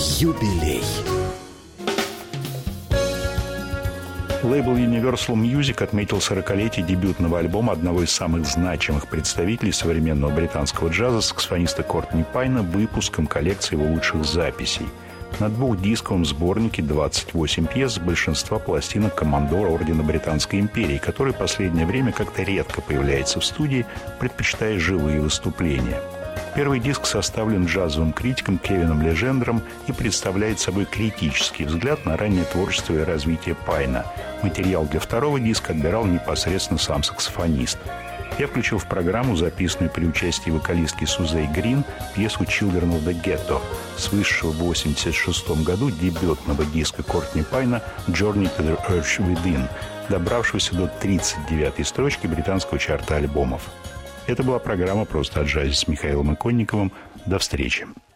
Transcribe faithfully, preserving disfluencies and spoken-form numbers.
Юбилей. Лейбл Universal Music отметил сорокалетие дебютного альбома одного из самых значимых представителей современного британского джаза, саксофониста Кортни Пайна, выпуском коллекции его лучших записей. На двухдисковом сборнике двадцать восемь пьес, большинства пластинок командора Ордена Британской империи, который в последнее время как-то редко появляется в студии, предпочитая живые выступления. Первый диск составлен джазовым критиком Кевином Лежендром и представляет собой критический взгляд на раннее творчество и развитие Пайна. Материал для второго диска отбирал непосредственно сам саксофонист. Я включил в программу, записанную при участии вокалистки Сузей Грин, пьесу «Children of the Ghetto» с вышедшего в восемьдесят шестом году дебютного диска Кортни Пайна «Journey to the Urge Within», добравшегося до тридцать девятой строчки британского чарта альбомов. Это была программа «Просто о джазе» с Михаилом Иконниковым. До встречи.